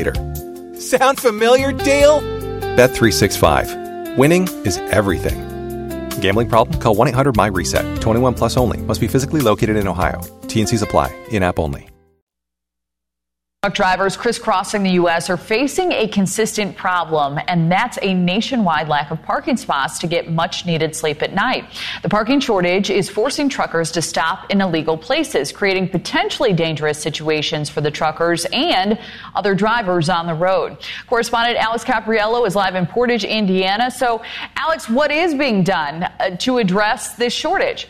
Navigator. Sound familiar, Dale? Bet365. Winning is everything. Gambling problem? Call 1-800-MY-RESET. 21 plus only. Must be physically located in Ohio. T&Cs apply. In-app only. Truck drivers crisscrossing the U.S. are facing a consistent problem, and that's a nationwide lack of parking spots to get much-needed sleep at night. The parking shortage is forcing truckers to stop in illegal places, creating potentially dangerous situations for the truckers and other drivers on the road. Correspondent Alex Capriello is live in Portage, Indiana. So, Alex, what is being done to address this shortage?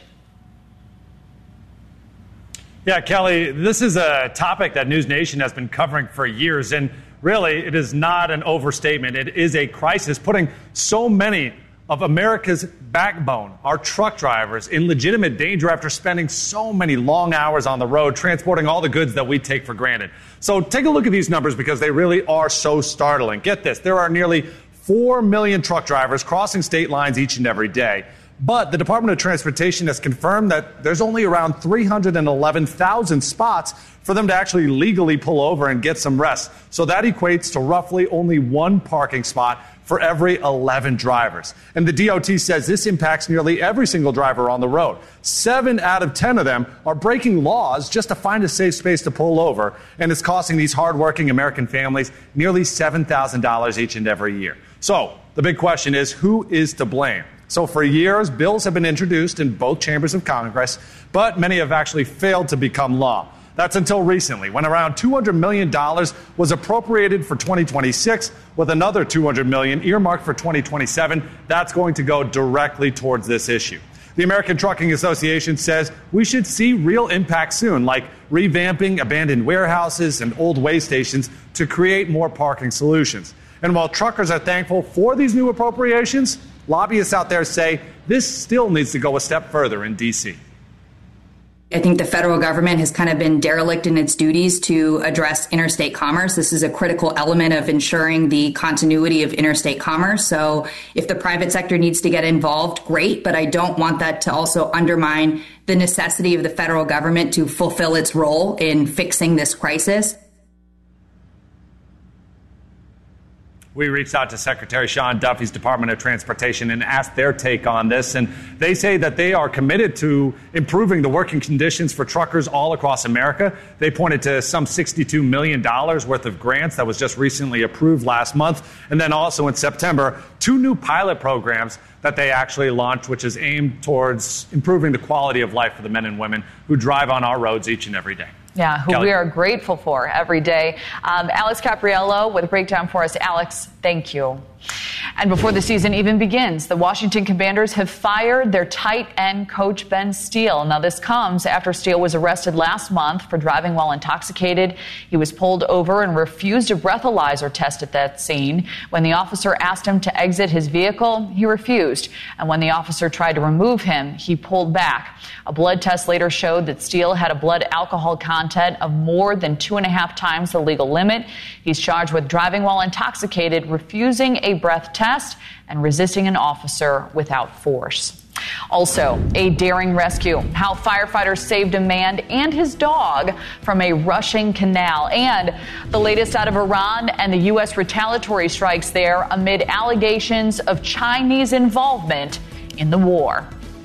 Yeah, Kelly, this is a topic that News Nation has been covering for years, and really, it is not an overstatement. It is a crisis, putting so many of America's backbone, our truck drivers, in legitimate danger after spending so many long hours on the road transporting all the goods that we take for granted. So take a look at these numbers because they really are so startling. Get this, there are nearly 4 million truck drivers crossing state lines each and every day. But the Department of Transportation has confirmed that there's only around 311,000 spots for them to actually legally pull over and get some rest. So that equates to roughly only one parking spot for every 11 drivers. And the DOT says this impacts nearly every single driver on the road. 7 out of 10 of them are breaking laws just to find a safe space to pull over. And it's costing these hardworking American families nearly $7,000 each and every year. So the big question is, who is to blame? So for years, bills have been introduced in both chambers of Congress, but many have actually failed to become law. That's until recently, when around $200 million was appropriated for 2026, with another $200 million earmarked for 2027. That's going to go directly towards this issue. The American Trucking Association says we should see real impact soon, like revamping abandoned warehouses and old way stations to create more parking solutions. And while truckers are thankful for these new appropriations, lobbyists out there say this still needs to go a step further in D.C. I think the federal government has kind of been derelict in its duties to address interstate commerce. This is a critical element of ensuring the continuity of interstate commerce. So if the private sector needs to get involved, great, but I don't want that to also undermine the necessity of the federal government to fulfill its role in fixing this crisis. We reached out to Secretary Sean Duffy's Department of Transportation and asked their take on this. And they say that they are committed to improving the working conditions for truckers all across America. They pointed to some $62 million worth of grants that was just recently approved last month. And then also in September, 2 new pilot programs that they actually launched, which is aimed towards improving the quality of life for the men and women who drive on our roads each and every day. Yeah, who Kelly. We are grateful for every day. Alex Capriello with a breakdown for us. Alex, thank you. And before the season even begins, the Washington Commanders have fired their tight end coach Ben Steele. Now, this comes after Steele was arrested last month for driving while intoxicated. He was pulled over and refused a breathalyzer test at that scene. When the officer asked him to exit his vehicle, he refused. And when the officer tried to remove him, he pulled back. A blood test later showed that Steele had a blood alcohol content of more than 2.5 times the legal limit. He's charged with driving while intoxicated, refusing a breath test, and resisting an officer without force. Also, a daring rescue. How firefighters saved a man and his dog from a rushing canal. And the latest out of Iran and the U.S. retaliatory strikes there amid allegations of Chinese involvement in the war.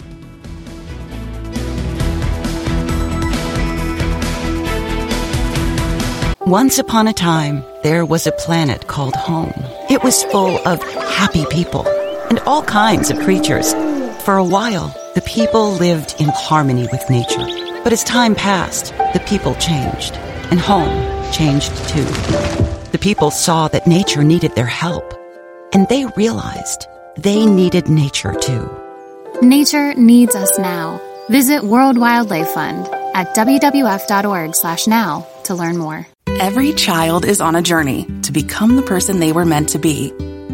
Once upon a time, there was a planet called home. It was full of happy people and all kinds of creatures. For a while, the people lived in harmony with nature. But as time passed, the people changed, and home changed too. The people saw that nature needed their help, and they realized they needed nature too. Nature needs us now. Visit World Wildlife Fund at wwf.org/now to learn more. Every child is on a journey to become the person they were meant to be.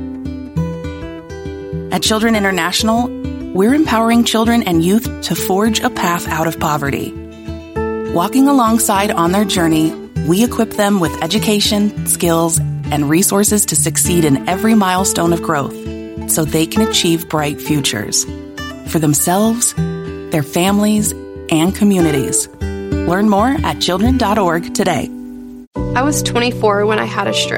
At Children International, we're empowering children and youth to forge a path out of poverty. Walking alongside on their journey, we equip them with education, skills, and resources to succeed in every milestone of growth so they can achieve bright futures for themselves, their families, and communities. Learn more at children.org today. I was 24 when I had a stroke.